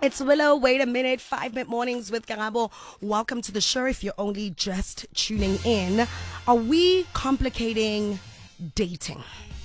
It's Willow. Wait a minute. 5 minute mornings with Karabo. Welcome to the show. If you're only just tuning in, are we complicating dating?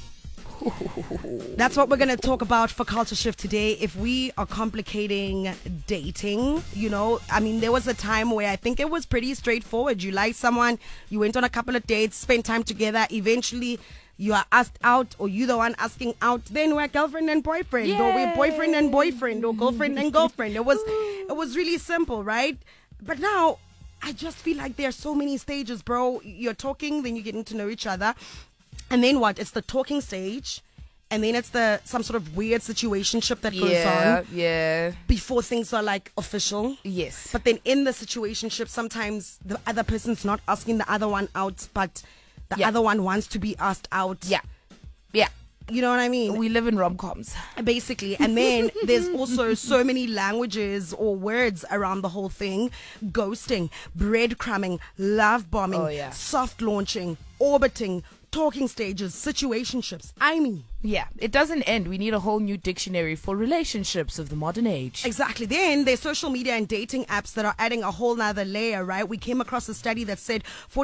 That's what we're going to talk about for Culture Shift today. If we are complicating dating, there was a time where I think it was pretty straightforward. You like someone, you went on a couple of dates, spent time together, eventually you are asked out, or you the one asking out, then we're girlfriend and boyfriend. Yay. Or we're boyfriend and boyfriend, or girlfriend and girlfriend. It was really simple, right? But now I just feel like there are so many stages, bro. You're talking, then you're getting to know each other. And then what? It's the talking stage, and then it's some sort of weird situationship that goes on. Yeah. Before things are like official. Yes. But then in the situationship, sometimes the other person's not asking the other one out, but the other one wants to be asked out. Yeah. Yeah. You know what I mean? We live in rom-coms. Basically. And then there's also so many languages or words around the whole thing. Ghosting, breadcrumbing, love bombing, soft launching, orbiting, talking stages, situationships. Yeah, it doesn't end. We need a whole new dictionary for relationships of the modern age. Exactly. Then there's social media and dating apps that are adding a whole nother layer, right? We came across a study that said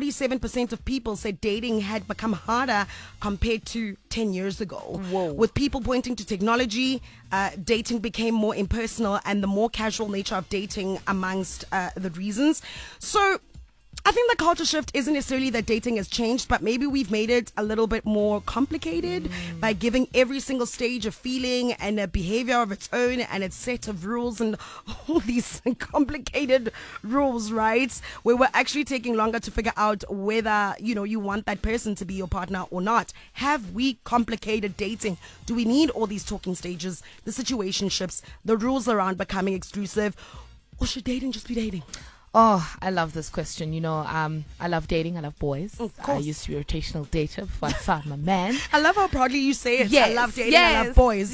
47% of people said dating had become harder compared to 10 years ago. Whoa. With people pointing to technology, dating became more impersonal and the more casual nature of dating amongst the reasons. So I think the culture shift isn't necessarily that dating has changed, but maybe we've made it a little bit more complicated by giving every single stage a feeling and a behavior of its own and its set of rules and all these complicated rules, right? Where we're actually taking longer to figure out whether, you want that person to be your partner or not. Have we complicated dating? Do we need all these talking stages, the situationships, the rules around becoming exclusive, or should dating just be dating? Oh, I love this question. I love dating. I love boys. I used to be a rotational dater before I found my man. I love how proudly you say it. Yes, I love dating. I love boys.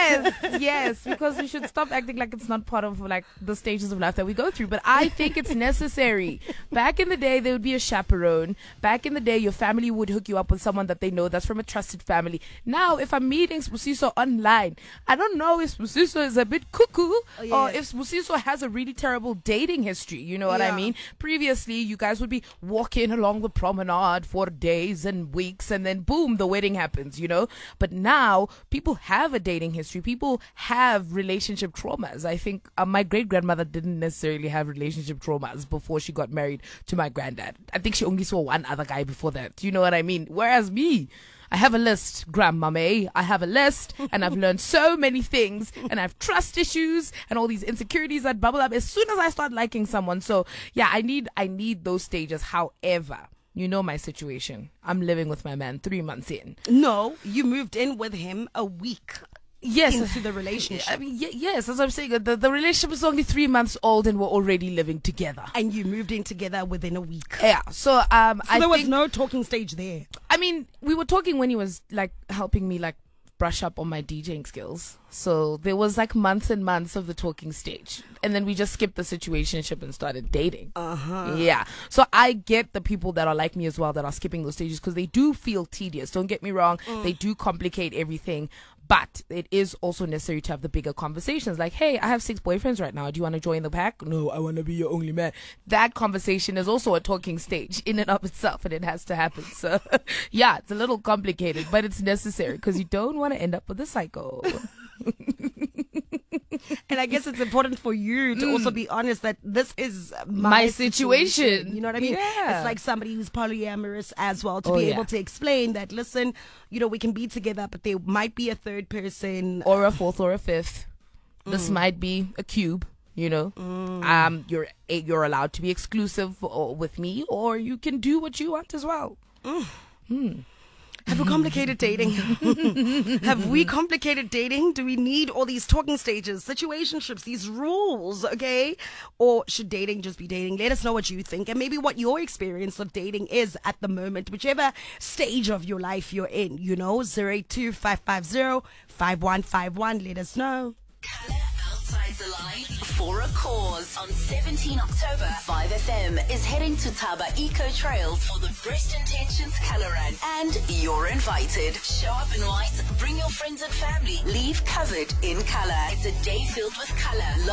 Yes, because we should stop acting like it's not part of the stages of life that we go through. But I think it's necessary. Back in the day, there would be a chaperone. Back in the day, your family would hook you up with someone that they know that's from a trusted family. Now, if I'm meeting Spusiso online, I don't know if Spusiso is a bit cuckoo or if Spusiso has a really terrible dating history. You know what I mean? Previously, you guys would be walking along the promenade for days and weeks, and then boom, the wedding happens, But now, people have a dating history. People have relationship traumas. I think my great-grandmother didn't necessarily have relationship traumas before she got married to my granddad. I think she only saw one other guy before that. You know what I mean? Whereas me, I have a list, grandmammy. I have a list, and I've learned so many things, and I have trust issues and all these insecurities that bubble up as soon as I start liking someone. So, yeah, I need those stages. However, you know my situation. I'm living with my man 3 months in. No, you moved in with him a week. Yes, into the relationship. Yes, as I'm saying, the relationship is only 3 months old and we're already living together. And you moved in together within a week. Yeah, so there was no talking stage there. We were talking when he was helping me brush up on my DJing skills. So there was months and months of the talking stage. And then we just skipped the situationship and started dating. Yeah. So I get the people that are like me as well that are skipping those stages because they do feel tedious. Don't get me wrong. They do complicate everything. But it is also necessary to have the bigger conversations. Like, hey, I have 6 boyfriends right now. Do you want to join the pack? No, I want to be your only man. That conversation is also a talking stage in and of itself, and it has to happen. So, yeah, it's a little complicated, but it's necessary because you don't want to end up with a psycho. And I guess it's important for you to also be honest that this is my situation. You know what I mean? Yeah. It's like somebody who's polyamorous as well to be able to explain that, listen, we can be together, but there might be a third person. Or a fourth or a fifth. This might be a cube. You're allowed to be exclusive with me, or you can do what you want as well. Have we complicated dating? Have we complicated dating? Do we need all these talking stages, situationships, these rules, okay? Or should dating just be dating? Let us know what you think and maybe what your experience of dating is at the moment, whichever stage of your life you're in, 082-550-5151. Let us know. Outside the Lights for a cause. On 17 October, 5FM is heading to Taba Eco Trails for the Breast Intentions Colour Run. And you're invited. Show up in white, bring your friends and family, leave covered in colour. It's a day filled with colour.